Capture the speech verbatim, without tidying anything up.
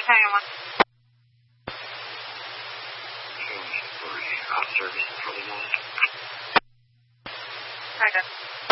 Battalion one. Out of service, forty-one. Hi, good.